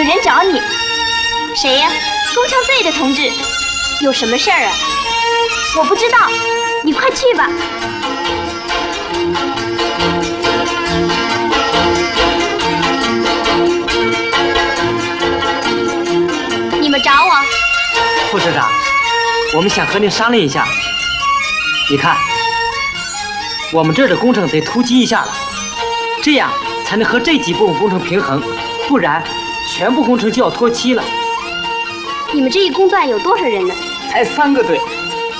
人找你。谁呀？工程队的同志，有什么事儿啊？我不知道，你快去吧。你们找我？ 副社长，我们想和您商量一下。你看，我们这儿的工程得突击一下了，这样才能和这几部分工程平衡，不然全部工程就要拖期了。 你们这一工段有多少人呢？ 才3个队。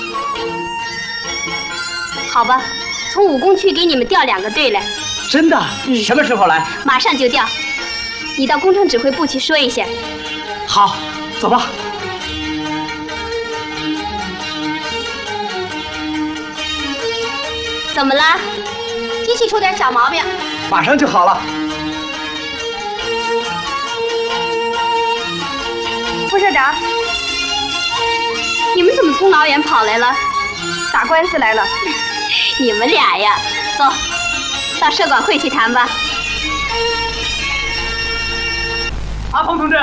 好吧，从武工区给你们调2个队来。 真的？什么时候来？ 马上就调。你到工程指挥部去说一下。 好，走吧。 怎么了？机器出点小毛病。 马上就好了。 副社长，你们怎么从老远跑来了？打官司来了。你们俩呀，走，到社管会去谈吧。 阿鹏同志，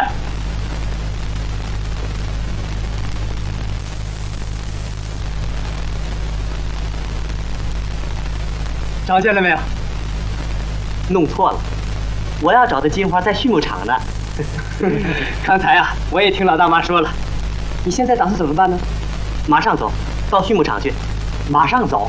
找见了没有？弄错了，我要找的金花在畜牧场呢。刚才啊，我也听老大妈说了。你现在打算怎么办呢？马上走，到畜牧场去。马上走？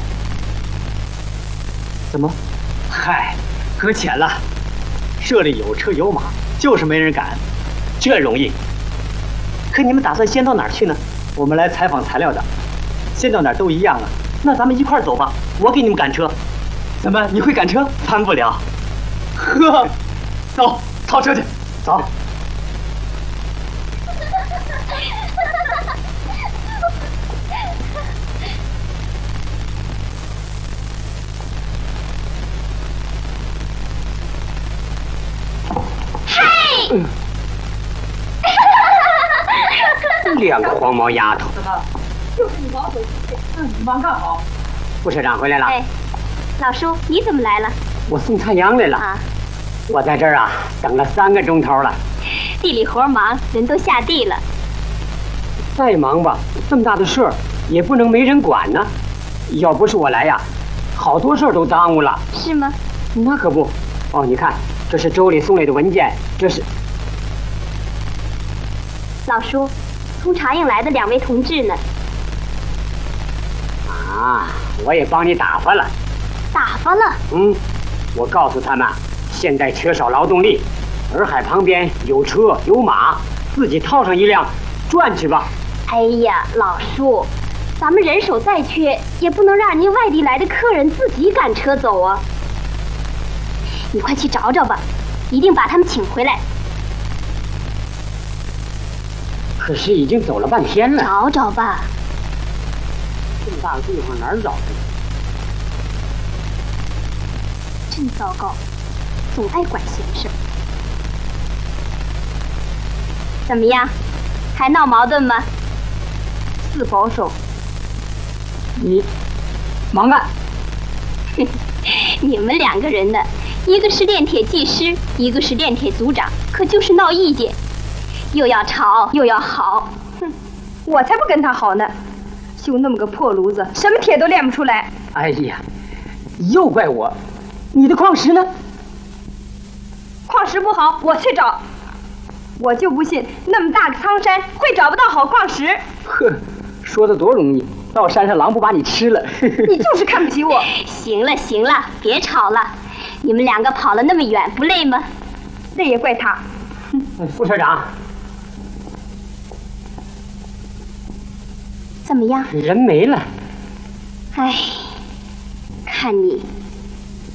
怎么？嗨，搁浅了。这里有车有马，就是没人赶。这容易？可你们打算先到哪儿去呢？我们来采访材料的，先到哪儿都一样啊。那咱们一块儿走吧，我给你们赶车。怎么？你会赶车？翻不了。呵，走，操车去，走。 嘿 2个黄毛丫头。 怎么？就是你忙走，忙干好。 副社长回来了。 哎，老叔，你怎么来了？ 我送太阳来了。 啊， 我在这儿啊，等了3个钟头了。 地里活忙，人都下地了。 再忙吧，这么大的事儿也不能没人管呢。要不是我来呀，好多事儿都耽误了。 是吗？ 那可不。哦，你看，这是州里送来的文件，这是。 老叔，从茶营来的2位同志呢。 啊，我也帮你打发了。 打发了？ 我告诉他们，现在缺少劳动力，洱海旁边有车有马，自己套上一辆，转去吧。 哎呀，老叔，咱们人手再缺，也不能让人家外地来的客人自己赶车走啊。你快去找找吧，一定把他们请回来。 可是已经走了半天了。 找找吧。 这么大的地方哪儿找去？ 真糟糕，总爱管闲事。怎么样，还闹矛盾吗？ 4保守。 你忙干。 你们2个人呢，一个是炼铁技师，一个是炼铁组长，可就是闹意见，又要吵又要好。 哼，我才不跟他好呢！修那么个破炉子，什么铁都炼不出来。 哎呀，又怪我！你的矿石呢？ 矿石不好，我去找。我就不信那么大个苍山会找不到好矿石。 呵，说的多容易，到山上狼不把你吃了。 你就是看不起我。 行了行了，别吵了。你们2个跑了那么远，不累吗？ 累也怪他。 副社长， 怎么样？ 人没了。 哎，看你